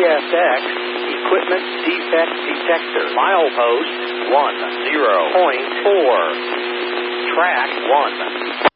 ESX, Equipment Defect Detector. Milepost 10.4. Track 1.